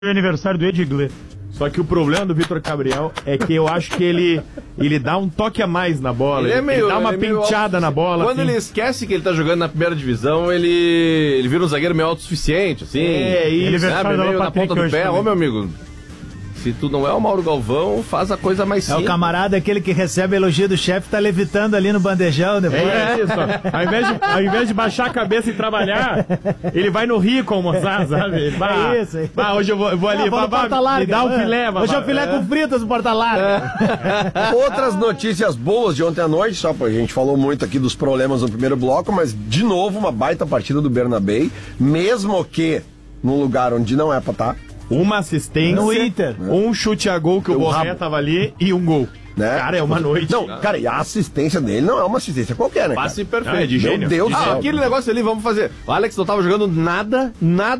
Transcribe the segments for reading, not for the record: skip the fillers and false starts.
aniversário do Edgley. Só que o problema do Vitor Gabriel é que eu acho que ele dá um toque a mais na bola, ele dá uma penteada na bola. Quando ele esquece que ele tá jogando na primeira divisão, ele vira um zagueiro meio autossuficiente, assim. Ele sabe, meio na ponta do pé. Ô, meu amigo, se tu não é o Mauro Galvão, faz a coisa mais simples. É o camarada, aquele que recebe elogio do chefe, tá levitando ali no bandejão depois. É isso, ó. Ao invés de baixar a cabeça e trabalhar, ele vai no rio almoçar, sabe? Bah, é isso aí. Bah, hoje eu vou ali, me dá um filé. Hoje é o filé com fritas no Porta Larga. Outras notícias boas de ontem à noite, só pra gente falou muito aqui dos problemas no primeiro bloco, mas de novo uma baita partida do Bernabé, mesmo que num lugar onde não é pra estar. Uma assistência, no Inter, um chute a gol que o Borré tava ali e um gol. Né? Cara, é uma noite. Não, cara, e a assistência dele não é uma assistência qualquer, né? Passe perfeito. É de gênio. Meu Deus do céu. Aquele negócio ali, vamos fazer. O Alex não tava jogando nada,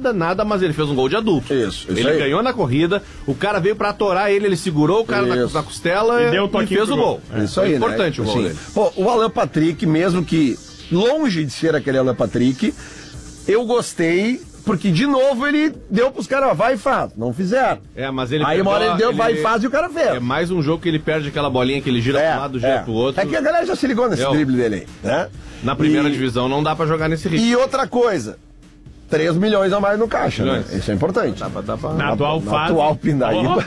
mas ele fez um gol de adulto. Isso ele aí. ganhou na corrida, o cara veio pra atorar ele segurou o cara na costela e deu e fez o gol. Isso aí, importante, né? o gol dele. Pô, o Alan Patrick, mesmo que longe de ser aquele Alan Patrick, eu gostei, porque de novo ele deu pros caras, vai e faz. Não fizeram. Mas ele aí uma hora ele deu, vai e faz e o cara fez. É mais um jogo que ele perde aquela bolinha que ele gira pra um lado, gira pro outro. É que a galera já se ligou nesse drible dele aí, né? Na primeira divisão não dá pra jogar nesse ritmo. E outra coisa, 3 milhões a mais no caixa, né? Isso é importante. Dá pra... Na atual fase. Atual pindaíba,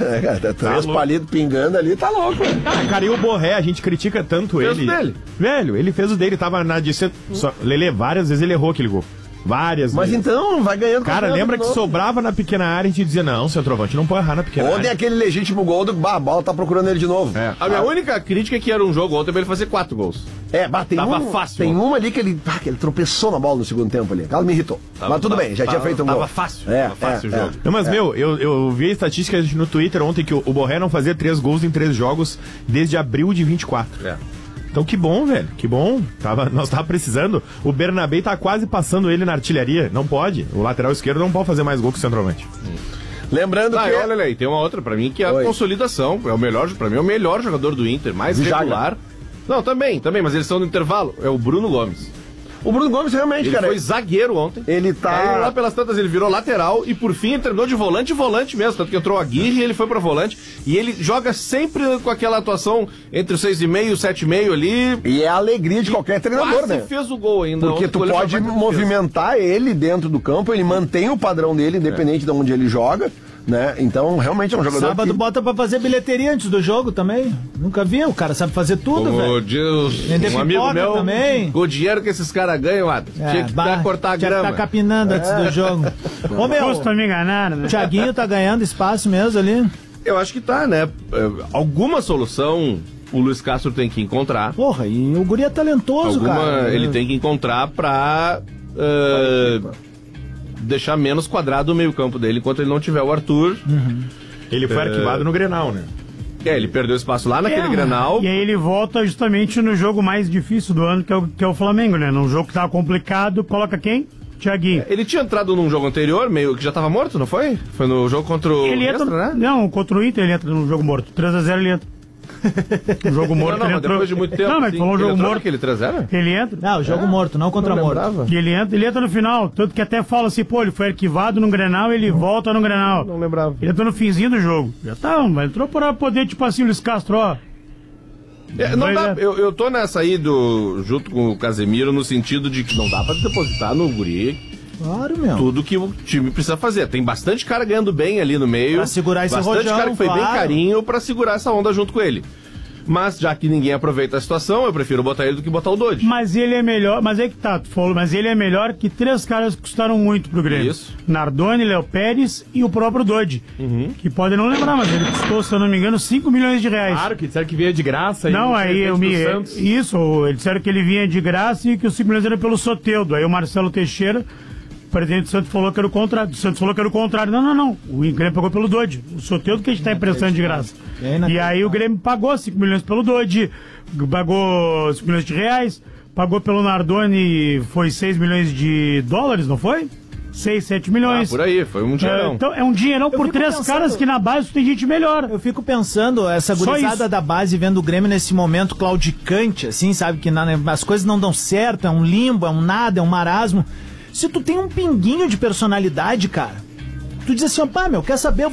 3 palitos pingando ali, tá louco. Cara, e o Borré, a gente critica tanto fez ele. O dele. Velho, ele fez o dele, tava na de... Lelê, várias vezes ele errou aquele gol. Várias Mas vezes. então, vai ganhando. Cara, lembra que sobrava na pequena área e a gente dizia, não, centroavante não pode errar na pequena área. Ontem aquele legítimo gol do a bola tá procurando ele de novo. A minha única crítica é que era um jogo ontem pra ele fazer 4 gols. Tava fácil. Tem uma ali que ele tropeçou na bola no segundo tempo ali. Aquela me irritou. Mas tudo bem, já tinha feito um gol. Tava fácil o jogo. Não, mas, eu vi a estatística no Twitter ontem que o Borré não fazia 3 gols em 3 jogos desde abril de 24. Então que bom, velho, que bom. Nós tava precisando. O Bernabé tá quase passando ele na artilharia. Não pode. O lateral esquerdo não pode fazer mais gol que o centroavante. Lembrando que... Olha aí, tem uma outra pra mim que é a consolidação. Pra mim é o melhor jogador do Inter, mais regular. Não, também, mas eles estão no intervalo. É o Bruno Gomes. O Bruno Gomes realmente, ele foi zagueiro ontem. Ele tá... Aí lá pelas tantas ele virou lateral e por fim ele terminou de volante mesmo. Tanto que entrou a Aguirre e ele foi pra volante. E ele joga sempre com aquela atuação entre o 6,5 e o 7,5 ali. E é a alegria de qualquer treinador, quase né? Fez o gol ainda. Porque tu pode movimentar ele dentro do campo, ele mantém o padrão dele, independente de onde ele joga. Né? Então, realmente é um jogador. Sábado bota pra fazer bilheteria antes do jogo também. Nunca vi, o cara sabe fazer tudo, velho. Diz um amigo meu também. O dinheiro que esses caras ganham, tinha que cortar a grama. Tinha que tá capinando antes do jogo. Ô, meu, custa me enganar, né? O Thiaguinho tá ganhando espaço mesmo ali. Eu acho que tá, né? Alguma solução o Luiz Castro tem que encontrar. Porra, e o guri é talentoso, cara. Ele tem que encontrar pra... deixar menos quadrado o meio campo dele enquanto ele não tiver o Arthur. Ele foi arquivado no Grenal, né? Ele perdeu espaço lá naquele Grenal. E aí ele volta justamente no jogo mais difícil do ano, que é o Flamengo, né? Num jogo que tava complicado, coloca quem? Thiaguinho. Ele tinha entrado num jogo anterior, meio que já tava morto, não foi? Foi no jogo contra o Extra, né? Não, contra o Inter ele entra no jogo morto. 3-0 ele entra. O jogo morto não, ele entrou. Depois de muito tempo. Não, mas falou o jogo morto. Aquele 3-0? Ele entra. Não, o jogo morto, não contra morto. E ele entra no final. Tanto que até fala assim, pô, ele foi arquivado no Grenal, ele volta no Grenal. Não lembrava. Ele entrou no finzinho do jogo. Já tá, mas entrou para poder, tipo assim, o Luiz Castro, ó. Não dá, eu tô nessa aí junto com o Casemiro, no sentido de que não dá pra depositar no guri. Claro, meu. Tudo que o time precisa fazer. Tem bastante cara ganhando bem ali no meio. Pra segurar esse bastante rojão, cara que foi bem carinho pra segurar essa onda junto com ele. Mas já que ninguém aproveita a situação, eu prefiro botar ele do que botar o Dodge. Mas ele é melhor, mas é que tá, tu falou, mas ele é melhor que 3 caras que custaram muito pro Grêmio. Isso. Nardoni, Léo Pérez e o próprio Dodge. Que podem não lembrar, mas ele custou, se eu não me engano, 5 milhões de reais. Claro, que disseram que vinha de graça. Não, aí eu me... Isso, eles disseram que ele vinha de graça e que os 5 milhões eram pelo Soteldo. Aí o Marcelo Teixeira, o presidente do Santos, falou que era o contrário. O Santos falou que era o contrário. Não. O Grêmio pagou pelo Dodge. O Soteldo que a gente tá emprestando de graça. E aí o Grêmio pagou 5 milhões pelo Dodge, pagou 5 milhões de reais, pagou pelo Nardoni, foi 6 milhões de dólares, não foi? 6, 7 milhões. Por aí, foi um dinheirão. Então, é um dinheirão por 3 caras que na base tem gente melhor. Eu fico pensando, essa gurizada da base vendo o Grêmio nesse momento claudicante, assim, sabe, que as coisas não dão certo, é um limbo, é um nada, é um marasmo. Se tu tem um pinguinho de personalidade, cara, tu diz assim, pá, meu, quer saber?